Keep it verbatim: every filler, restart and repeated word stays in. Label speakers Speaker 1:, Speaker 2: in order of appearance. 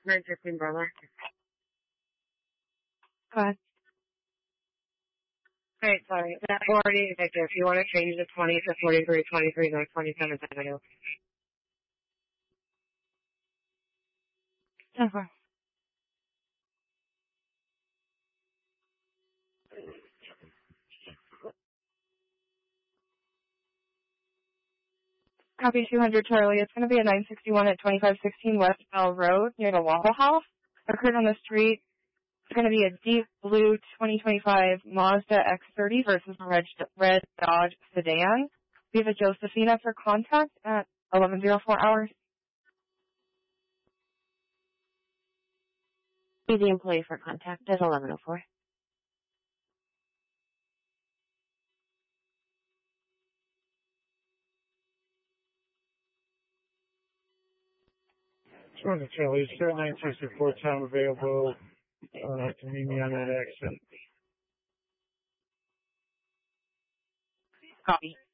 Speaker 1: nine fifteen brother.
Speaker 2: Go ahead.
Speaker 1: Hey, sorry. That already effective. If you want to change the twenty to forty-three twenty-three North twenty-seventh Avenue.
Speaker 2: Okay. Copy two hundred Charlie. It's going to be a nine sixty-one at twenty-five sixteen West Bell Road near the Waffle House. Occurred on the street. It's going to be a deep blue twenty twenty-five Mazda X thirty versus a red, red Dodge sedan. We have a Josephina for contact at eleven oh four hours.
Speaker 1: Be the employee for contact at eleven oh four.
Speaker 3: two hundred Charlie, is there a nine sixty-four time available uh, to meet me on that exit?
Speaker 2: Copy.